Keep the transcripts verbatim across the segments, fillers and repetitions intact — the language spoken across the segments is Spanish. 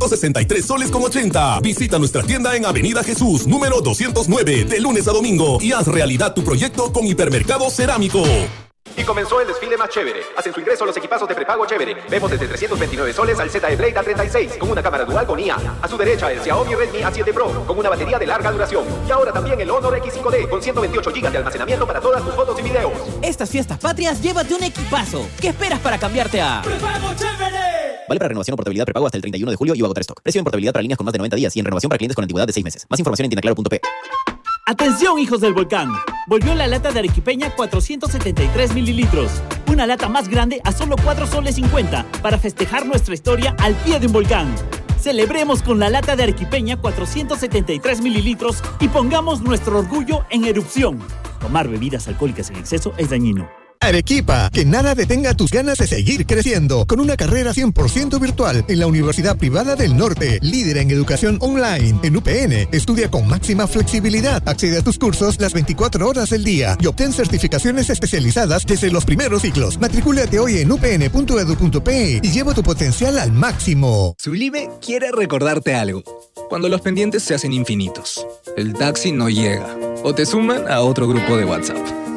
sesenta y tres soles con ochenta. Visita nuestra tienda en Avenida Jesús, número doscientos nueve, de lunes a domingo y haz realidad tu proyecto con Hipermercado Cerámico. Y comenzó el desfile más chévere. Hacen su ingreso los equipazos de prepago chévere. Vemos desde trescientos veintinueve soles al Z E Blade A treinta y seis con una cámara dual con I A. A su derecha el Xiaomi Redmi A siete Pro con una batería de larga duración. Y ahora también el Honor X cinco D con ciento veintiocho gigas de almacenamiento para todas tus fotos y videos. Estas fiestas patrias, llévate un equipazo. ¿Qué esperas para cambiarte a ¡Prepago chévere! Vale para renovación o portabilidad prepago hasta el treinta y uno de julio y va a agotar stock. Precio en portabilidad para líneas con más de noventa días y en renovación para clientes con antigüedad de seis meses. Más información en tienda claro punto pe. ¡Atención, hijos del volcán! Volvió la lata de arequipeña cuatrocientos setenta y tres mililitros. Una lata más grande a solo cuatro soles cincuenta para festejar nuestra historia al pie de un volcán. Celebremos con la lata de arequipeña cuatrocientos setenta y tres mililitros y pongamos nuestro orgullo en erupción. Tomar bebidas alcohólicas en exceso es dañino. Arequipa, que nada detenga tus ganas de seguir creciendo con una carrera cien por ciento virtual en la Universidad Privada del Norte, líder en educación online. En U P N, estudia con máxima flexibilidad, accede a tus cursos las veinticuatro horas del día y obtén certificaciones especializadas desde los primeros ciclos. Matricúlate hoy en u p n punto e d u punto pe y lleva tu potencial al máximo. Sublime quiere recordarte algo. Cuando los pendientes se hacen infinitos, el taxi no llega o te suman a otro grupo de WhatsApp.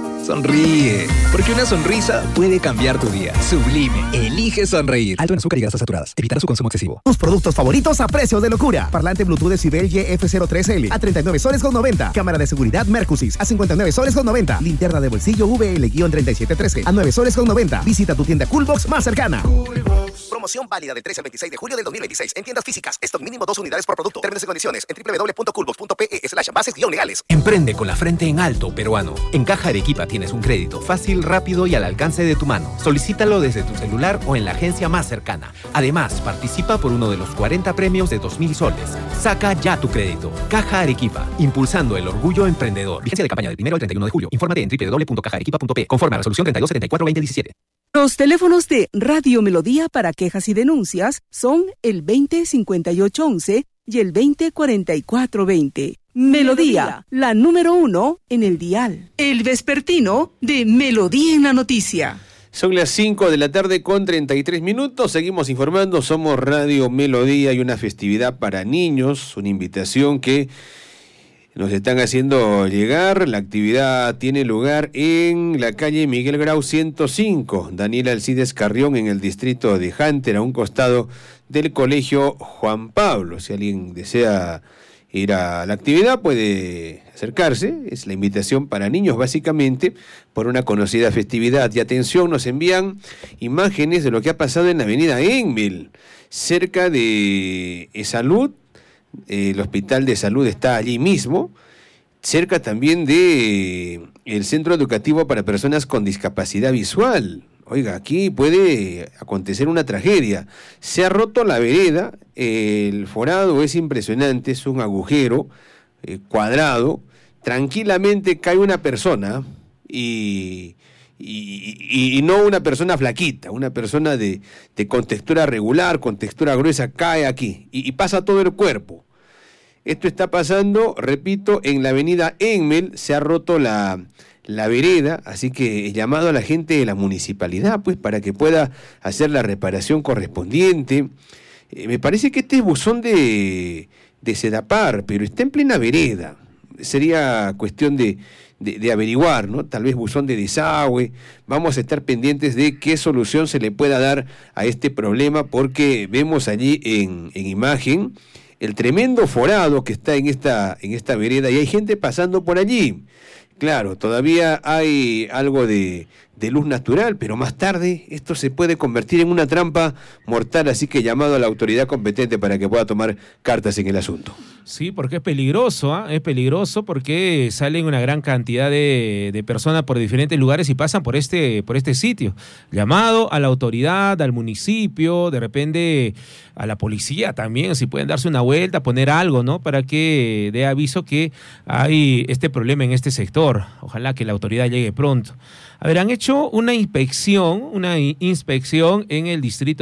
Sonríe, porque una sonrisa puede cambiar tu día. Sublime, elige sonreír. Alto en azúcar y grasas saturadas. Evitar su consumo excesivo. Tus productos favoritos a precio de locura. Parlante Bluetooth Decibel Y F cero tres L a treinta y nueve soles con noventa. Cámara de seguridad Mercusys a cincuenta y nueve soles con noventa. Linterna de bolsillo V L treinta y siete trece a nueve soles con noventa. Visita tu tienda Coolbox más cercana. Coolbox. Promoción válida del trece al veintiséis de julio del dos mil veintiséis en tiendas físicas. Stock mínimo dos unidades por producto. Términos y condiciones en doble u doble u doble u punto coolbox punto pe slash bases guión legales. Emprende con la frente en alto, peruano. En Caja Arequipa tienes un crédito fácil, rápido y al alcance de tu mano. Solicítalo desde tu celular o en la agencia más cercana. Además, participa por uno de los cuarenta premios de dos mil soles. Saca ya tu crédito. Caja Arequipa, impulsando el orgullo emprendedor. Vigencia de campaña del primero al treinta y uno de julio. Infórmate en doble u doble u doble u punto caja arequipa punto pe. Conforme a resolución treinta y dos setenta y cuatro veinte diecisiete. Los teléfonos de Radio Melodía para quejas y denuncias son el veinte cincuenta y ocho once y el veinte cuarenta y cuatro veinte. Melodía, la número uno en el dial. El vespertino de Melodía en la Noticia. Son las cinco de la tarde con treinta y tres minutos. Seguimos informando. Somos Radio Melodía y una festividad para niños. Una invitación que nos están haciendo llegar. La actividad tiene lugar en la calle Miguel Grau ciento cinco. Daniela Alcides Carrión en el distrito de Hunter, a un costado del Colegio Juan Pablo. Si alguien desea ir a la actividad puede acercarse. Es la invitación para niños básicamente por una conocida festividad. Y atención, nos envían imágenes de lo que ha pasado en la avenida Enmil, cerca de Salud. El hospital de salud está allí mismo, cerca también de el centro educativo para personas con discapacidad visual. Oiga, aquí puede acontecer una tragedia. Se ha roto la vereda, el forado es impresionante, es un agujero eh, cuadrado. Tranquilamente cae una persona y, y, y no una persona flaquita, una persona de, de contextura regular, con textura gruesa, cae aquí y, y pasa todo el cuerpo. Esto está pasando, repito, en la avenida Enmel. Se ha roto la... la vereda, así que llamado a la gente de la municipalidad, pues, para que pueda hacer la reparación correspondiente. Eh, me parece que este es buzón de, de Sedapar, pero está en plena vereda. Sería cuestión de, de, de averiguar, ¿no? Tal vez buzón de desagüe. Vamos a estar pendientes de qué solución se le pueda dar a este problema, porque vemos allí en, en imagen el tremendo forado que está en esta, en esta vereda y hay gente pasando por allí. Claro, todavía hay algo de, de luz natural, pero más tarde esto se puede convertir en una trampa mortal, así que llamado a la autoridad competente para que pueda tomar cartas en el asunto. Sí, porque es peligroso, ¿eh? Es peligroso porque salen una gran cantidad de, de personas por diferentes lugares y pasan por este, por este sitio. Llamado a la autoridad, al municipio, de repente a la policía también, si pueden darse una vuelta, poner algo, ¿no? Para que dé aviso que hay este problema en este sector. Ojalá que la autoridad llegue pronto. A ver, han hecho una inspección, una inspección en el distrito